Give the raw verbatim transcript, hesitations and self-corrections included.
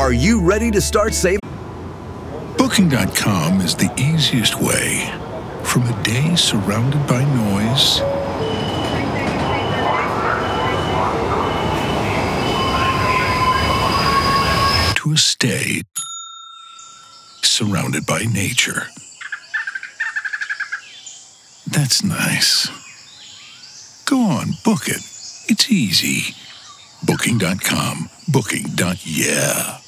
Are you ready to start saving? Booking dot com is the easiest way. From a day surrounded by noise to a stay surrounded by nature. That's nice. Go on, book it. It's easy. Booking dot com. Booking. Yeah.